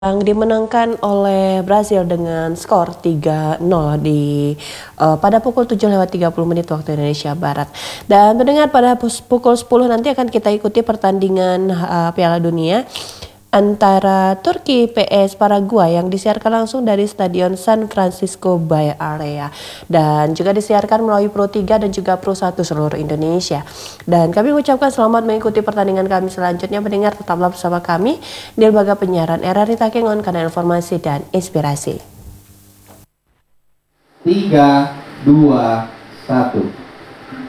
yang dimenangkan oleh Brasil dengan skor 3-0 pada pukul 7:30 waktu Indonesia Barat. Dan pendengar, pada pukul 10 nanti akan kita ikuti pertandingan Piala Dunia antara Turki vs Paraguay yang disiarkan langsung dari Stadion San Francisco Bay Area dan juga disiarkan melalui Pro 3 dan juga Pro 1 seluruh Indonesia. Dan kami ucapkan selamat mengikuti pertandingan kami selanjutnya. Pendengar, tetaplah bersama kami di lembaga penyiaran RRI Takengon, kanal informasi dan inspirasi. 3, 2, 1.